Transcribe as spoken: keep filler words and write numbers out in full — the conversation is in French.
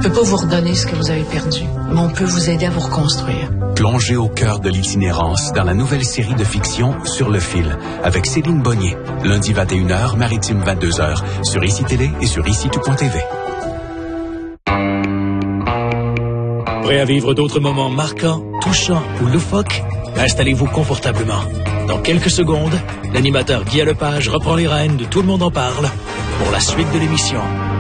peut pas vous redonner ce que vous avez perdu, mais on peut vous aider à vous reconstruire. Plongez au cœur de l'itinérance dans la nouvelle série de fiction Sur le fil, avec Céline Bonnier. Lundi vingt et une heures, Maritime vingt-deux heures, sur ICI Télé et sur ici tout point t v. Prêt à vivre d'autres moments marquants, touchants ou loufoques? Installez-vous confortablement. Dans quelques secondes, l'animateur Guy Lepage reprend les rênes de Tout le monde en parle pour la suite de l'émission.